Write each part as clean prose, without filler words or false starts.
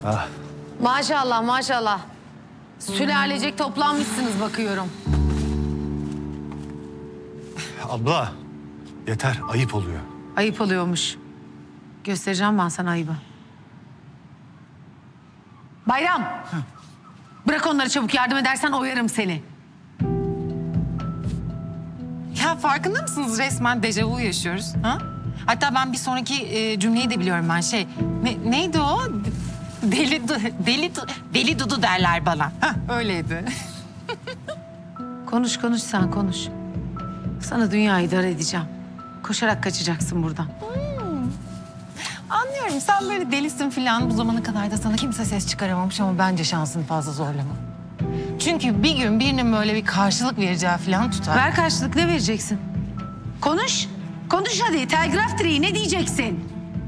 Ah, Maşallah maşallah. Sülalecek toplanmışsınız bakıyorum. abla yeter, ayıp oluyor. Ayıp oluyormuş. Göstereceğim ben sana ayıbı. Bayram. Bırak onları, çabuk yardım edersen oyarım seni. Ya farkında mısınız, resmen dejavu yaşıyoruz. Ha? Hatta ben bir sonraki cümleyi de biliyorum ben neydi o? Deli Dudu derler bana. Ha, öyleydi. Konuş konuş, sen konuş. Sana dünyayı idare edeceğim. Koşarak kaçacaksın buradan. Anlıyorum, sen böyle delisin falan. Bu zamana kadar da sana kimse ses çıkaramamış ama bence şansını fazla zorlama. Çünkü bir gün birinin böyle bir karşılık vereceği falan tutar. Ver karşılık, ne vereceksin? Konuş. Konuş hadi. Telgraf direği, ne diyeceksin?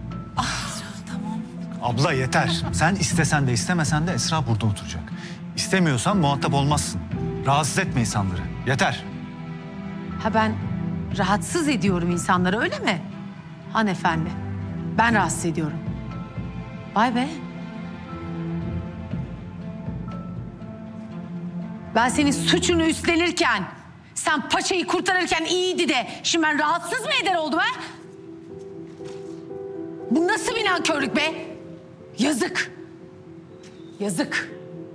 Abla yeter. Sen istesen de istemesen de Esra burada oturacak. İstemiyorsan muhatap olmazsın. Rahatsız etme insanları. Yeter. Ha, ben rahatsız ediyorum insanları, öyle mi? Hanımefendi, ben rahatsız ediyorum. Vay be. Ben senin suçunu üstlenirken, sen paçayı kurtarırken iyiydi de şimdi ben rahatsız mı eder oldum ha? Bu nasıl bir nankörlük be? Yazık. Yazık.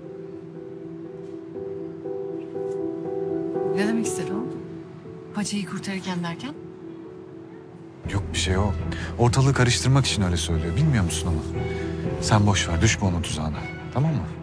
Ne demek istedi o? Paçayı kurtarırken derken? Yok bir şey o. Ortalığı karıştırmak için öyle söylüyor. Bilmiyor musun ama? Sen boş ver, düşme onun tuzağına. Tamam mı?